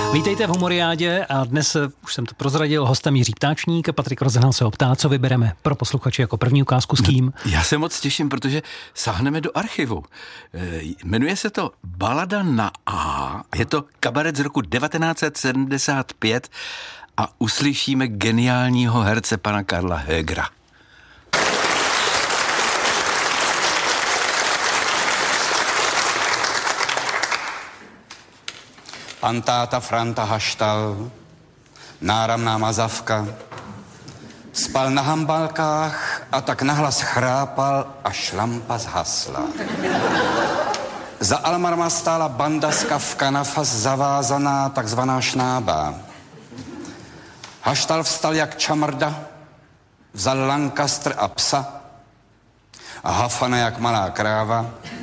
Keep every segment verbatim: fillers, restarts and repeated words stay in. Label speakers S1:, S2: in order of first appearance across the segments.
S1: Vítejte v Humoriádě a dnes, už jsem to prozradil, hostem Jiří Ptáčník. Patrik Rozenhal se ho ptá, co vybereme pro posluchače jako první ukázku s kým.
S2: No, já se moc těším, protože sáhneme do archivu. E, jmenuje se to Balada na A. Je to kabaret z roku devatenáct set sedmdesát pět a uslyšíme geniálního herce pana Karla Högera.
S3: Pan táta Franta Haštal, náramná mazavka, spal na hambalkách a tak nahlas chrápal, až lampa zhasla. Za Almarma stála banda z Kafkanafas zavázaná, takzvaná šnába. Haštal vstal jak čamrda, vzal Lancaster a psa a Hafana jak malá kráva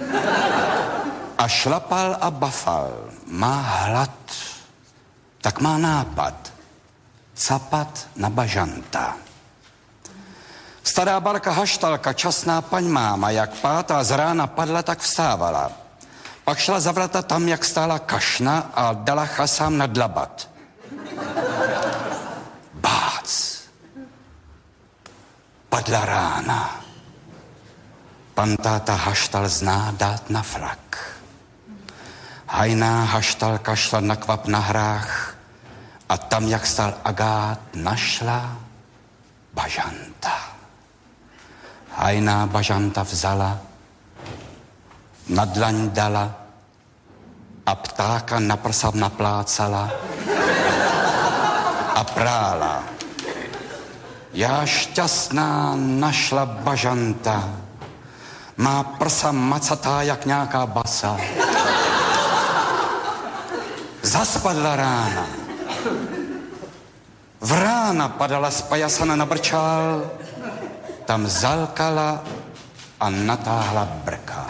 S3: a šlapal a bafal. Má hlad, tak má nápad. Capat na bažanta. Stará barka Haštalka, časná paň máma, jak pátá z rána padla, tak vstávala. Pak šla za vrata tam, jak stála kašna a dala chasám na dlabat. Bác. Padla rána. Pan táta Haštal zná dát na frak. Hajná Haštalka šla na kvap na hrách a tam, jak stál agát, našla bažanta. Hajná bažanta vzala, na dlaň dala a ptáka na prsa naplácala a prála. Já šťastná našla bažanta, má prsa macatá jak nějaká basa. Zaspadla rána. V rána padala z pajasana na brčál, tam zalkala a natáhla brka.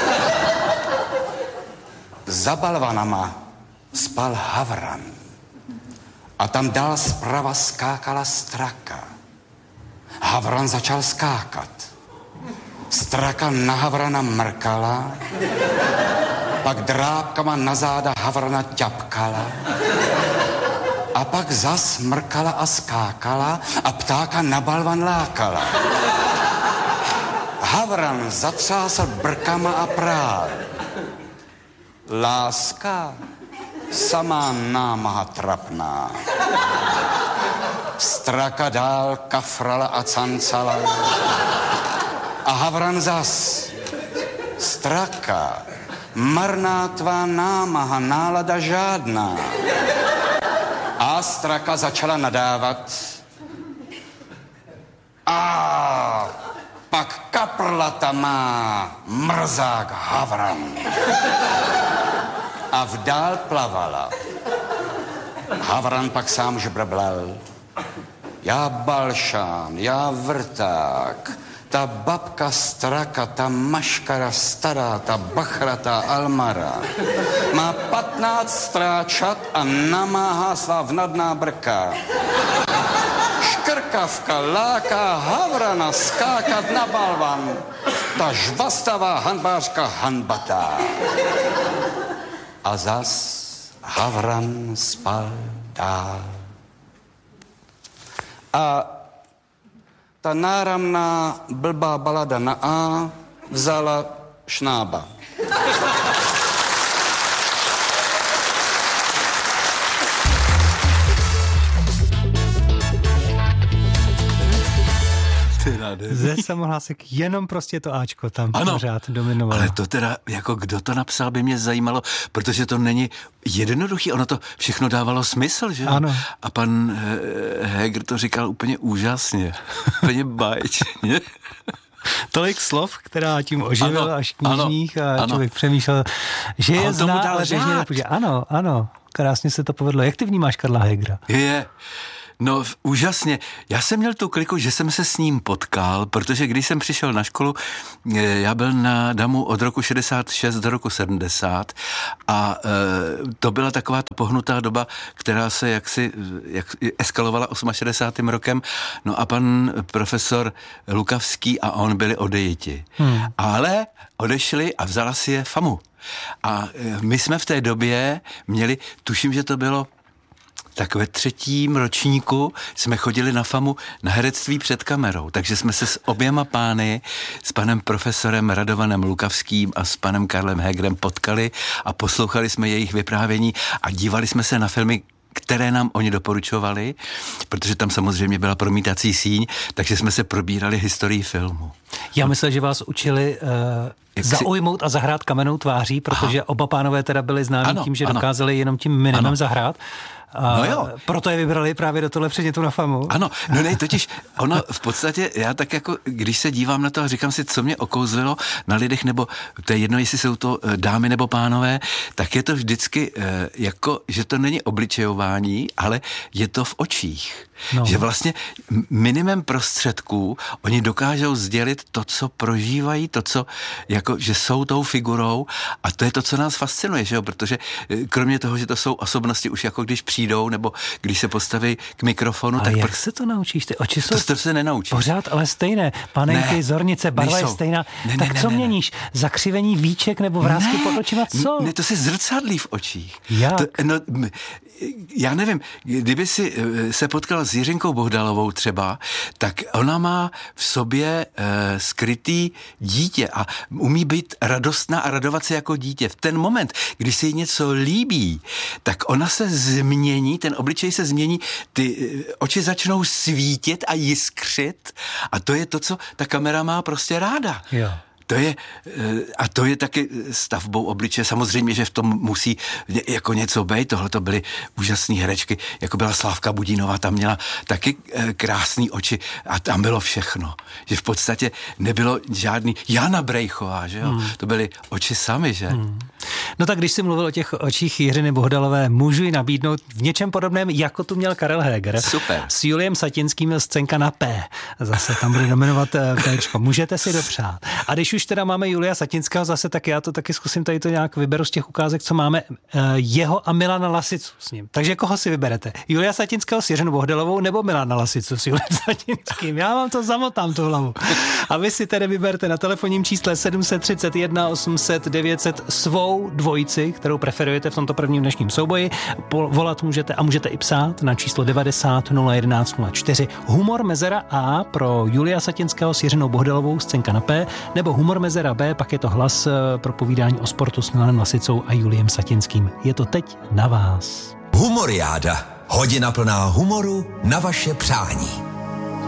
S3: Za balvanama spal havran a tam dál zprava skákala straka. Havran začal skákat. Straka na havrana mrkala, pak drápkama na záda havrana ťapkala a pak zas mrkala a skákala a ptáka na balvan lákala. Havran zatřásl brkama a prál. Láska, samá námaha trapná. Straka dál kafrala a cancala a havran zas. Straka, marná tvá námaha, nálada žádná. A straka začala nadávat. A pak kaprlata má mrzák havran. A vdál plavala. Havran pak sám žbrblal. Já balšán, já vrták, ta babka straka, ta maškara stará, ta bachratá almara má patnáct stráčat a namáhá svá vnadná brka. Škrkavka láká havrana skákat na balvan, ta žvastavá hanbářka hanbatá. A zas havran spal dál. A ta náramná blbá balada na A vzala šnába.
S1: Ze samohlásek jenom prostě to Ačko tam
S2: ano,
S1: pořád dominovalo.
S2: Ale to teda, jako kdo to napsal, by mě zajímalo, protože to není jednoduchý, ono to všechno dávalo smysl, že?
S1: Ano.
S2: A pan Höger to říkal úplně úžasně, úplně báječně.
S1: Tolik slov, která tím oživila
S2: ano,
S1: až knižních a
S2: ano.
S1: člověk přemýšlel, že je zná, ale běžně nepůjde. Ano, ano, krásně se to povedlo. Jak ty vnímáš Karla Högera?
S2: Je, no úžasně. Já jsem měl tu kliku, že jsem se s ním potkal, protože když jsem přišel na školu, já byl na Damu od roku šedesát šest do roku sedmdesát a e, to byla taková pohnutá doba, která se jaksi jak, eskalovala šedesátým osmým rokem. No a pan profesor Lukavský a on byli odejiti. Hmm. Ale odešli a vzala si je Famu. A my jsme v té době měli, tuším, že to bylo tak ve třetím ročníku jsme chodili na FAMu na herectví před kamerou, takže jsme se s oběma pány, s panem profesorem Radovanem Lukavským a s panem Karlem Hegerem potkali a poslouchali jsme jejich vyprávění a dívali jsme se na filmy, které nám oni doporučovali, protože tam samozřejmě byla promítací síň, takže jsme se probírali historii filmu.
S1: Já myslel, že vás učili uh, zaujmout a zahrát kamennou tváří, protože Aha. oba pánové teda byli známí ano, tím, že ano. dokázali jenom tím minimem ano. zahrát. A no jo. Proto je vybrali právě do tohle předmětu na FAMu.
S2: Ano, no ne, totiž ono v podstatě, já tak jako, když se dívám na to a říkám si, co mě okouzlilo na lidech, nebo to je jedno, jestli jsou to dámy nebo pánové, tak je to vždycky jako, že to není obličejování, ale je to v očích. No. Že vlastně minimem prostředků oni dokážou sdělit to, co prožívají, to, co, jako, že jsou tou figurou a to je to, co nás fascinuje, že jo, protože kromě toho, že to jsou osobnosti už jako když přijdou, nebo když se postaví k mikrofonu.
S1: Ale
S2: tak
S1: jak
S2: pr...
S1: se to naučíš? Ty oči jsou
S2: to, to se nenaučíš.
S1: Pořád ale stejné. Panenky, ne, zornice, barva nejsou. Je stejná. Ne, tak ne, co ne, měníš? Ne. Zakřivení víček nebo vrásky pod očima? Co?
S2: Ne, to se zrcadlí v očích.
S1: Jak?
S2: To, no, já nevím, kdyby si se potkal s Jiřinkou Bohdalovou třeba, tak ona má v sobě e, skrytý dítě a umí být radostná a radovat se jako dítě. V ten moment, když se jí něco líbí, tak ona se změní, ten obličej se změní, ty oči začnou svítit a jiskřit a to je to, co ta kamera má prostě ráda.
S1: Jo.
S2: To je, a to je taky stavbou obličeje. Samozřejmě, že v tom musí jako něco být. Tohle to byly úžasné herečky, jako byla Slávka Budínová, tam měla taky krásný oči a tam bylo všechno. Že v podstatě nebylo žádný... Jana Brejchová, že jo? Hmm. To byly oči sami, že? Hmm.
S1: No tak když jsi mluvil o těch očích Jiřiny Bohdalové, můžu ji nabídnout v něčem podobném, jako tu měl Karel Heger.
S2: Super.
S1: S Juliem Satinským scénka na P. Zase tam bude nominovat Péčko. Můžete si dopřát. A když už teda máme Julia Satinského zase, tak já to taky zkusím tady to nějak vyberu z těch ukázek, co máme, jeho a Milana Lasicu s ním. Takže koho si vyberete? Julia Satinského s Jiřinou Bohdalovou nebo Milana Lasicu s Juliem Satinským? Já vám to zamotám tu hlavu. A vy si tedy vyberte na telefonním čísle sedm set třicet jedna osm set devět set svou dvojici, kterou preferujete v tomto prvním dnešním souboji. Volat můžete a můžete i psát na číslo devadesát nula jedenáct nula čtyři. Humor mezera A pro Julia Satinského s Jiřinou Bohdalovou, scénka na P, nebo humor mezera B, pak je to hlas pro povídání o sportu s Milanem Lasicou a Juliem Satinským. Je to teď na vás.
S4: Humoriáda. Hodina plná humoru na vaše přání.